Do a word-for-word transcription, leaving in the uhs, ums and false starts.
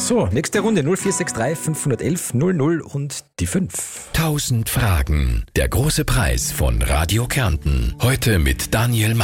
So, nächste Runde null vier sechs drei fünf eins eins null null und die fünf. Tausend Fragen. Der große Preis von Radio Kärnten. Heute mit Daniel